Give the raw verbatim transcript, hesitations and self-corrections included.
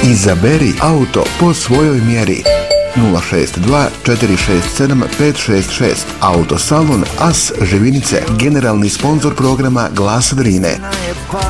Izaberi auto po svojoj mjeri. nula šest dva četiri šest sedam pet šest šest. Autosalon As Živinice, generalni sponzor programa Glas Drine.